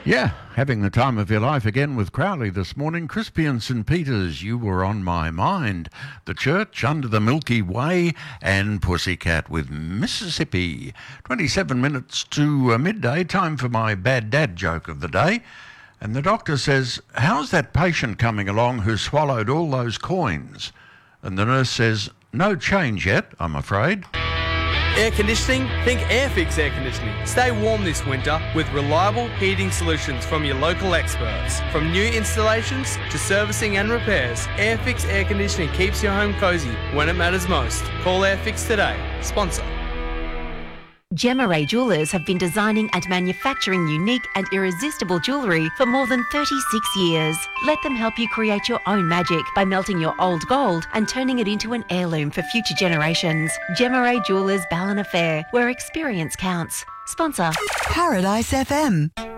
Yeah, having the time of your life again with Crowley this morning. Crispy and St. Peter's, You Were On My Mind. The Church, Under the Milky Way, and Pussycat with Mississippi. 27 minutes to midday, time for my bad dad joke of the day. And the doctor says, "How's that patient coming along who swallowed all those coins?" And the nurse says, "No change yet, I'm afraid." Air conditioning? Think Airfix Air Conditioning. Stay warm this winter with reliable heating solutions from your local experts. From new installations to servicing and repairs, Airfix Air Conditioning keeps your home cosy when it matters most. Call Airfix today. Sponsor. Gemma Ray Jewellers have been designing and manufacturing unique and irresistible jewellery for more than 36 years. Let them help you create your own magic by melting your old gold and turning it into an heirloom for future generations. Gemma Ray Jewellers Ballina Fair, where experience counts. Sponsor. Paradise FM.